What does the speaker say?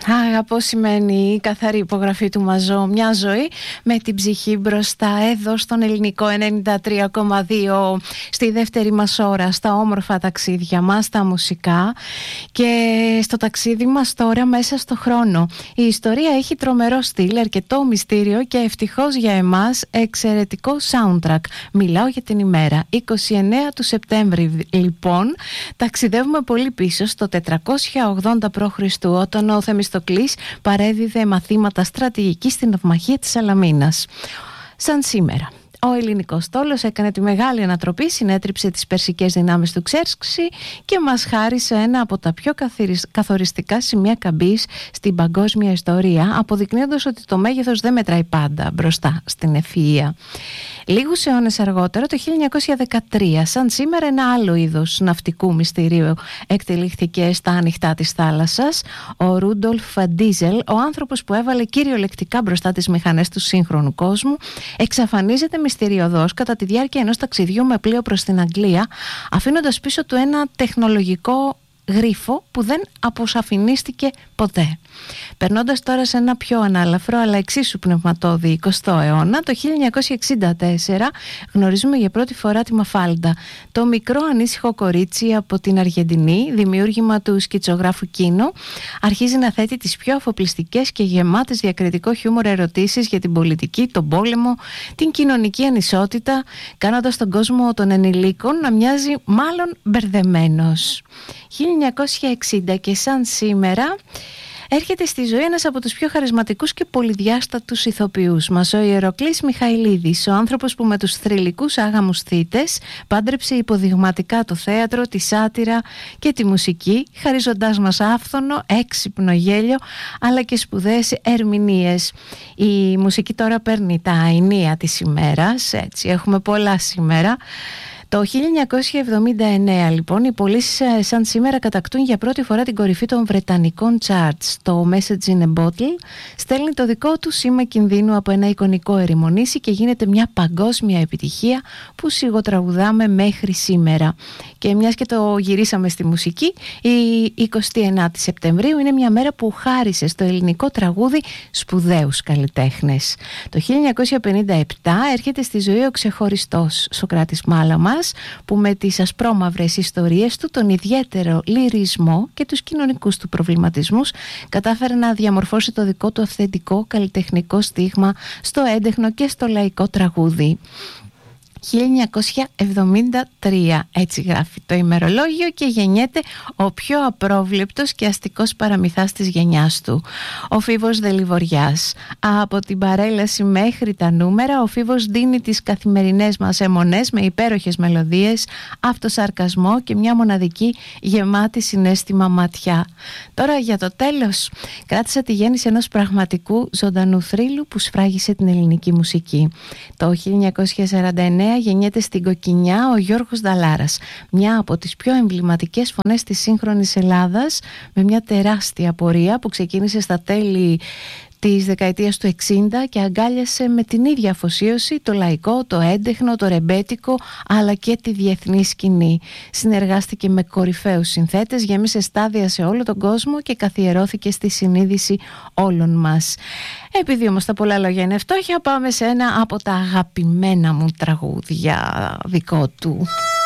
Αγαπώ σημαίνει η καθαρή υπογραφή του Μαζό. Μια ζωή με την ψυχή μπροστά, εδώ στον ελληνικό 93,2, στη δεύτερη μας ώρα, στα όμορφα ταξίδια μας, τα μουσικά, και στο ταξίδι μας τώρα μέσα στο χρόνο. Η ιστορία έχει τρομερό στυλ, αρκετό μυστήριο και ευτυχώς για εμάς εξαιρετικό soundtrack. Μιλάω για την ημέρα 29 του Σεπτέμβρη. Λοιπόν, ταξιδεύουμε πολύ πίσω στο 480 π.Χ., όταν ο Θεμιστοκλής παρέδιδε μαθήματα στρατηγικής στην ναυμαχία της Σαλαμίνας. Σαν σήμερα, ο ελληνικός στόλος έκανε τη μεγάλη ανατροπή, συνέτριψε τις περσικές δυνάμεις του Ξέρξη και μας χάρισε ένα από τα πιο καθοριστικά σημεία καμπής στην παγκόσμια ιστορία, αποδεικνύοντας ότι το μέγεθος δεν μετράει πάντα μπροστά στην ευφυΐα. Λίγους αιώνες αργότερα, το 1913, σαν σήμερα, ένα άλλο είδος ναυτικού μυστηρίου εκτελήχθηκε στα ανοιχτά της θάλασσας. Ο Ρούντολφ Ντίζελ, ο άνθρωπος που έβαλε κυριολεκτικά μπροστά τις μηχανές του σύγχρονου κόσμου, εξαφανίζεται μυστηριωδώς κατά τη διάρκεια ενός ταξιδιού με πλοίο προς την Αγγλία, αφήνοντας πίσω του ένα τεχνολογικό γρίφο που δεν αποσαφηνίστηκε ποτέ. Περνώντας τώρα σε ένα πιο ανάλαφρο αλλά εξίσου πνευματώδη 20ο αιώνα, το 1964 γνωρίζουμε για πρώτη φορά τη Μαφάλντα, το μικρό ανήσυχο κορίτσι από την Αργεντινή, δημιούργημα του σκητσογράφου Κίνο. Αρχίζει να θέτει τις πιο αφοπλιστικές και γεμάτες διακριτικό χιούμορ ερωτήσεις για την πολιτική, τον πόλεμο, την κοινωνική ανισότητα, κάνοντας τον κόσμο των ενηλίκων να μοιάζει μάλλον μπερδεμένος. 1960 και σαν σήμερα έρχεται στη ζωή ένας από τους πιο χαρισματικούς και πολυδιάστατους ηθοποιούς μας, ο Ιεροκλής Μιχαηλίδης, ο άνθρωπος που με τους θρυλικούς άγαμους θύτες πάντρεψε υποδειγματικά το θέατρο, τη σάτυρα και τη μουσική, χαρίζοντάς μας άφθονο, έξυπνο γέλιο αλλά και σπουδαίες ερμηνείες. Η μουσική τώρα παίρνει τα αηνία της ημέρας, έτσι έχουμε πολλά σήμερα. Το 1979 λοιπόν οι πωλήσεις σαν σήμερα κατακτούν για πρώτη φορά την κορυφή των βρετανικών charts. Το Message in a Bottle στέλνει το δικό του σήμα κινδύνου από ένα εικονικό ερημονήσι και γίνεται μια παγκόσμια επιτυχία που σιγοτραγουδάμε μέχρι σήμερα. Και μιας και το γυρίσαμε στη μουσική, η 29η Σεπτεμβρίου είναι μια μέρα που χάρισε στο ελληνικό τραγούδι σπουδαίους καλλιτέχνες. Το 1957 έρχεται στη ζωή ο ξεχωριστός Σωκράτης Μάλαμας, που με τις ασπρόμαυρες ιστορίες του, τον ιδιαίτερο λυρισμό και τους κοινωνικούς του προβληματισμούς κατάφερε να διαμορφώσει το δικό του αυθεντικό καλλιτεχνικό στίγμα στο έντεχνο και στο λαϊκό τραγούδι. 1973, έτσι γράφει το ημερολόγιο, και γεννιέται ο πιο απρόβλεπτος και αστικός παραμυθάς της γενιάς του, ο Φίβος Δελιβοριάς. Από την παρέλαση μέχρι τα νούμερα, ο Φίβος δίνει τις καθημερινές μας αιμονές με υπέροχες μελωδίες, αυτοσαρκασμό και μια μοναδική γεμάτη συναίσθημα ματιά. Τώρα για το τέλος, κράτησα τη γέννηση ενός πραγματικού ζωντανού θρύλου που σφράγισε την ελληνική μουσική. Το 1949 γεννιέται στην Κοκκινιά ο Γιώργος Δαλάρας, μια από τις πιο εμβληματικές φωνές της σύγχρονης Ελλάδας, με μια τεράστια πορεία που ξεκίνησε στα τέλη της δεκαετίας του 60 και αγκάλιασε με την ίδια αφοσίωση το λαϊκό, το έντεχνο, το ρεμπέτικο αλλά και τη διεθνή σκηνή. Συνεργάστηκε με κορυφαίους συνθέτες, γέμισε στάδια σε όλο τον κόσμο και καθιερώθηκε στη συνείδηση όλων μας. Επειδή όμως τα πολλά λόγια είναι φτώχεια, πάμε σε ένα από τα αγαπημένα μου τραγούδια δικό του.